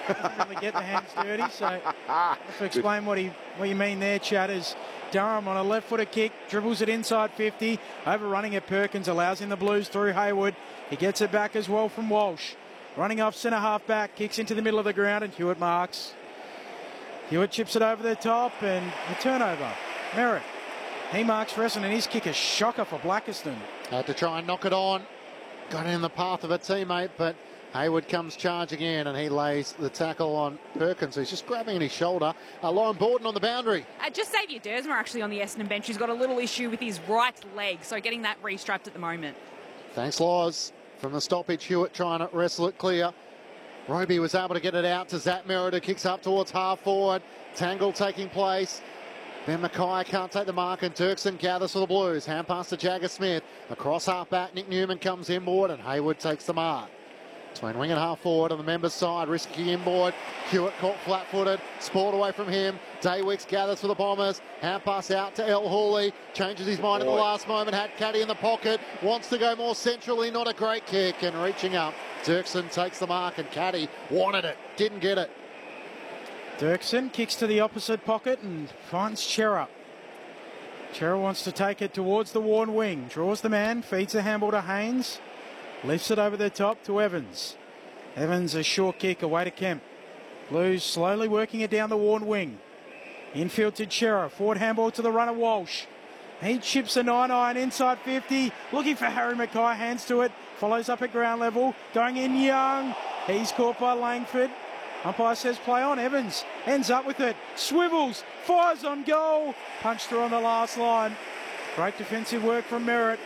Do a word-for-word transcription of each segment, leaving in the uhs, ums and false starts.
Doesn't really get the hands dirty, so I have to explain what he what you mean there, Chad, is Durham on a left-footed kick, dribbles it inside fifty, overrunning at Perkins, allows in the Blues through Hayward. He gets it back as well from Walsh. Running off centre half back, kicks into the middle of the ground, and Hewitt marks. Hewitt chips it over the top, and a turnover. Merritt, he marks for Essendon, and his kick is shocker for Blackiston. Had to try and knock it on. Got in the path of a teammate, but Hayward comes charging in, and he lays the tackle on Perkins. He's just grabbing his shoulder. Uh, Lauren Borden on the boundary. Uh, just Xavier Dersma actually on the Essendon bench. He's got a little issue with his right leg, so getting that restrapped at the moment. Thanks, Laws. From the stoppage, Hewitt trying to wrestle it clear. Roby was able to get it out to Zach Merida, kicks up towards half forward. Tangle taking place. Ben Mackay can't take the mark, and Dirksen gathers for the Blues. Hand pass to Jagger Smith. Across half back, Nick Newman comes inboard, and Hayward takes the mark. Between wing and half forward on the members' side, risky inboard. Hewitt caught flat-footed, sport away from him. Daywicks gathers for the Bombers. Hand pass out to El Hawley. Changes his mind at the last moment. Had Caddy in the pocket. Wants to go more centrally. Not a great kick, and reaching up. Dirksen takes the mark, and Caddy wanted it. Didn't get it. Dirksen kicks to the opposite pocket and finds Chera. Chera wants to take it towards the worn wing. Draws the man, feeds the handball to Haynes. Lifts it over the top to Evans. Evans a short kick away to Kemp. Blues slowly working it down the worn wing. Infield to Chera. Forward handball to the runner Walsh. He chips a nine iron inside fifty. Looking for Harry Mackay. Hands to it. Follows up at ground level. Going in Young. He's caught by Langford. Umpire says play on. Evans ends up with it. Swivels. Fires on goal. Punched through on the last line. Great defensive work from Merritt.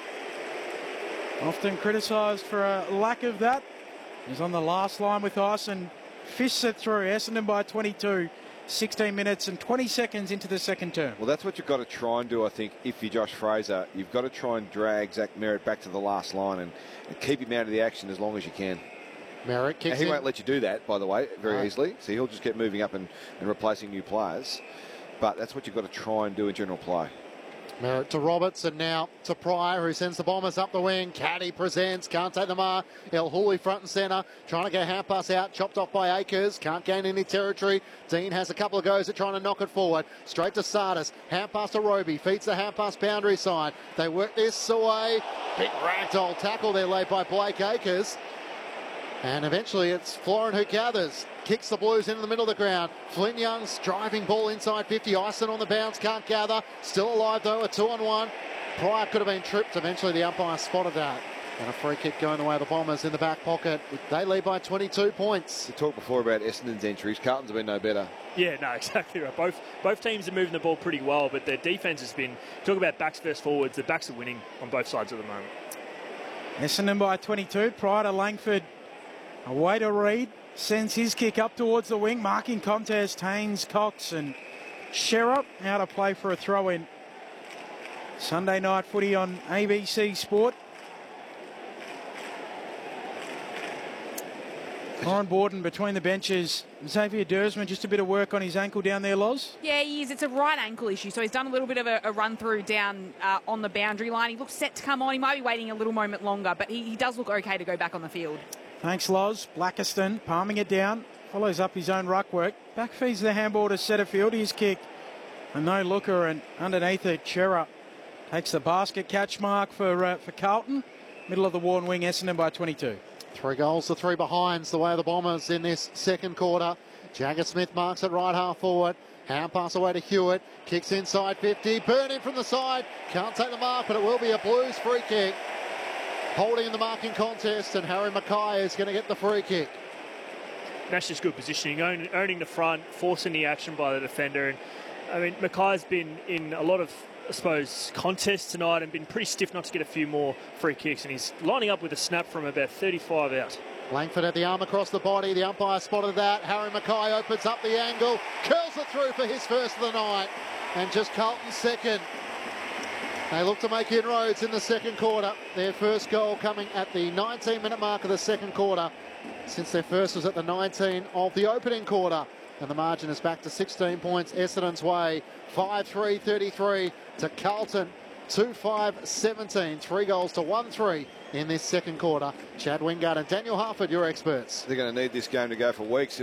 Often criticised for a lack of that. He's on the last line with ice and fists it through. Essendon by twenty-two. sixteen minutes and twenty seconds into the second term. Well, that's what you've got to try and do, I think, if you're Josh Fraser. You've got to try and drag Zach Merritt back to the last line and, and keep him out of the action as long as you can. Merritt kicks now, he in. won't let you do that, by the way, very right. easily. So he'll just keep moving up and, and replacing new players. But that's what you've got to try and do in general play. Merritt to Roberts, and now to Pryor, who sends the Bombers up the wing. Caddy presents, can't take the mark. El Hawley front and centre, trying to get a hand pass out, chopped off by Akers, can't gain any territory. Dean has a couple of goes at trying to knock it forward. Straight to Sardis, hand pass to Roby, feeds the hand pass boundary side. They work this away. Big ragdoll tackle there laid by Blake Akers. And eventually it's Florin who gathers. Kicks the Blues into the middle of the ground. Flynn Young's driving ball inside fifty. Ison on the bounce, can't gather. Still alive though, a two on one. Pryor could have been tripped. Eventually the umpire spotted that. And a free kick going the way of the Bombers in the back pocket. They lead by twenty-two points. You talked before about Essendon's entries. Carlton's have been no better. Yeah, no, exactly right. Both both teams are moving the ball pretty well, but their defence has been, talk about backs versus forwards, the backs are winning on both sides at the moment. Essendon by twenty-two. Pryor to Langford. Away to Reid. Sends his kick up towards the wing. Marking contest. Haynes, Cox and Sherrup out of play for a throw-in. Sunday night footy on A B C Sport. Lauren Borden between the benches. Xavier Dersman, just a bit of work on his ankle down there, Loz. Yeah, he is. It's a right ankle issue, so he's done a little bit of a, a run-through down uh, on the boundary line. He looks set to come on. He might be waiting a little moment longer, but he, he does look okay to go back on the field. Thanks, Loz. Blackiston palming it down. Follows up his own ruck work. Back feeds the handball to Setterfield. His kick. A no-looker, and underneath it, Chera takes the basket catch mark for, uh, for Carlton. Middle of the worn wing, Essendon by twenty-two. Three goals to three behinds the way of the Bombers in this second quarter. Jagger Smith marks it right half forward. Hand pass away to Hewitt. Kicks inside fifty. Burn in from the side. Can't take the mark, but it will be a Blues free kick. Holding in the marking contest, and Harry Mackay is going to get the free kick. That's just good positioning, own, owning the front, forcing the action by the defender. And I mean, Mackay's been in a lot of, I suppose, contests tonight and been pretty stiff not to get a few more free kicks. And he's lining up with a snap from about thirty-five out. Langford had the arm across the body. The umpire spotted that. Harry Mackay opens up the angle, curls it through for his first of the night, and just Carlton's second. They look to make inroads in the second quarter. Their first goal coming at the nineteen minute mark of the second quarter, since their first was at the nineteen of the opening quarter. And the margin is back to sixteen points Essendon's way. five three thirty-three to Carlton. two five seventeen. Three goals to one three in this second quarter. Chad Wingard and Daniel Harford, your experts. They're going to need this game to go for weeks.